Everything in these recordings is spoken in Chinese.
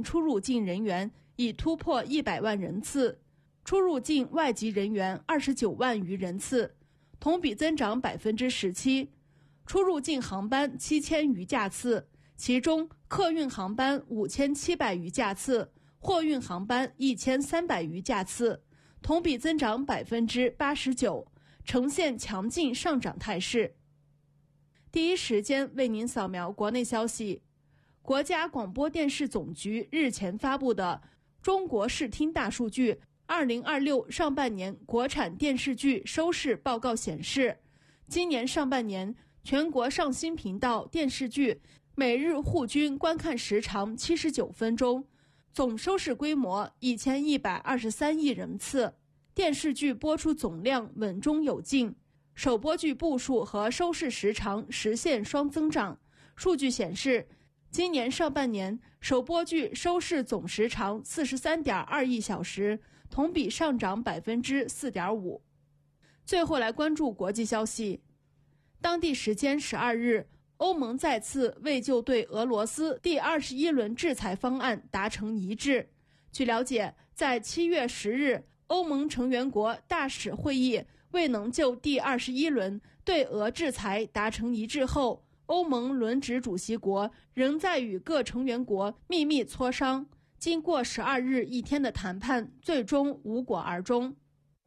出入境人员已突破100万人次，出入境外籍人员29万余人次，同比增长17%。出入境航班7000余架次，其中客运航班5700余架次，货运航班1300余架次，同比增长89%，呈现强劲上涨态势。第一时间为您扫描国内消息。国家广播电视总局日前发布的中国视听大数据2026上半年国产电视剧收视报告显示，今年上半年全国上新频道电视剧每日户均观看时长79分钟，总收视规模1123亿人次，电视剧播出总量稳中有进，首播剧部数和收视时长实现双增长。数据显示，今年上半年首播剧收视总时长43.2亿小时，同比上涨4.5%。最后来关注国际消息。当地时间12日，欧盟再次为就对俄罗斯第21轮制裁方案达成一致。据了解，在7月10日，欧盟成员国大使会议未能就第21轮对俄制裁达成一致后，欧盟轮值主席国仍在与各成员国秘密磋商，经过12日一天的谈判，最终无果而终。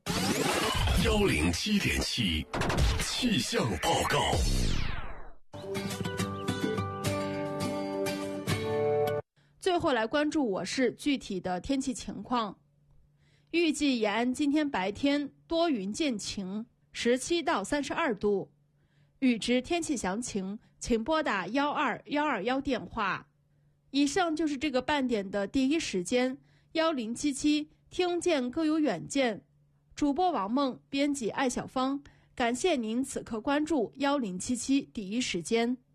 107.7气象报告。 最后来关注我市具体的天气情况。预计延安今天白天多云见晴，17到32度。预知天气详情，请拨打12121电话。以上就是这个半点的第一时间，1077听见更有远见。主播王梦，编辑艾小芳，感谢您此刻关注1077第一时间。